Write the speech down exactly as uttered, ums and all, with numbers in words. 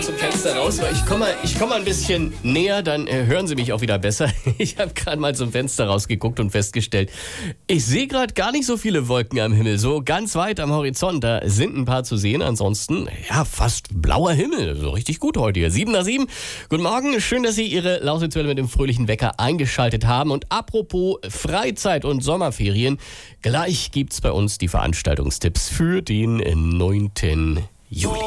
zum Fenster raus. Ich komme mal, ich komm mal ein bisschen näher, dann äh, hören Sie mich auch wieder besser. Ich habe gerade mal zum Fenster rausgeguckt und festgestellt, ich sehe gerade gar nicht so viele Wolken am Himmel. So ganz weit am Horizont, da sind ein paar zu sehen. Ansonsten, ja, fast blauer Himmel. So richtig gut heute hier. sieben nach sieben. Guten Morgen, schön, dass Sie Ihre Lausitzwelle mit dem fröhlichen Wecker eingeschaltet haben. Und apropos Freizeit und Sommerferien, gleich gibt's bei uns die Veranstaltungstipps für den neunten Juli.